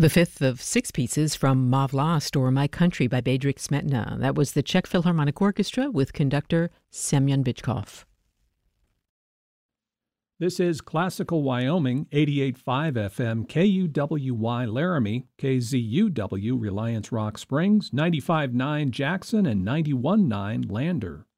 The fifth of six pieces from Mauve Lost or My Country by Bedřich Smetana. That was the Czech Philharmonic Orchestra with conductor Semyon Bychkov. This is Classical Wyoming, 88.5 FM, KUWY Laramie, KZUW Reliance Rock Springs, 95.9 Jackson, and 91.9 Lander.